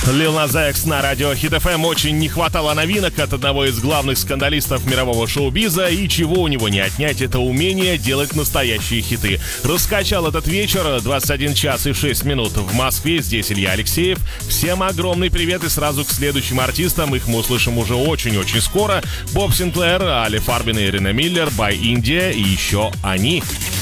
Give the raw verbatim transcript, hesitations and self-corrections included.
Lil Nas X на радио Hit эф эм. Очень не хватало новинок от одного из главных скандалистов мирового шоу-биза, и чего у него не отнять, это умение делать настоящие хиты. Раскачал этот вечер, двадцать один час и шесть минут в Москве. Здесь Илья Алексеев. Всем огромный привет и сразу к следующим артистам. Их мы услышим уже очень-очень скоро. Боб Синклэр, Али Фарбин и Ирина Миллер, By India и еще они.